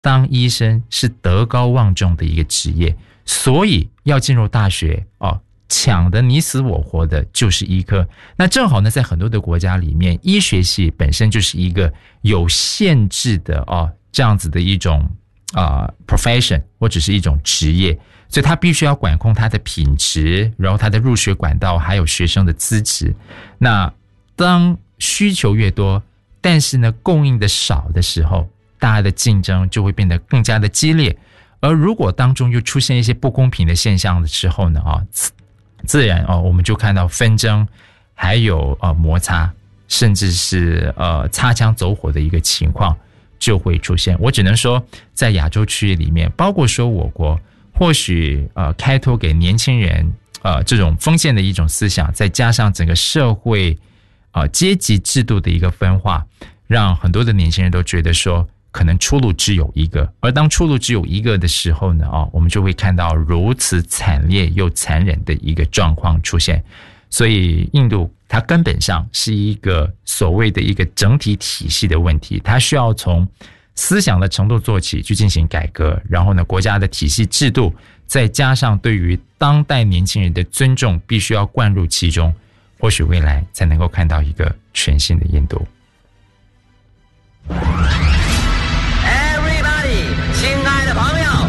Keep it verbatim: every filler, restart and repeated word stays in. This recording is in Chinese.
当医生是德高望重的一个职业，所以要进入大学哦，抢的你死我活的就是医科。那正好呢，在很多的国家里面，医学系本身就是一个有限制的哦，这样子的一种啊、呃、profession 或者是一种职业，所以他必须要管控它的品质，然后它的入学管道，还有学生的资质。那当需求越多，但是呢供应的少的时候，大家的竞争就会变得更加的激烈。而如果当中又出现一些不公平的现象的时候呢，啊，自然哦，我们就看到纷争，还有呃摩擦，甚至是呃擦枪走火的一个情况就会出现。我只能说，在亚洲区域里面，包括说我国，或许呃开拓给年轻人呃这种封建的一种思想，再加上整个社会呃阶级制度的一个分化，让很多的年轻人都觉得说，可能出路只有一个。而当出路只有一个的时候呢，哦，我们就会看到如此惨烈又残忍的一个状况出现。所以印度它根本上是一个所谓的一个整体体系的问题，它需要从思想的程度做起去进行改革，然后呢，国家的体系制度，再加上对于当代年轻人的尊重，必须要灌入其中，或许未来才能够看到一个全新的印度。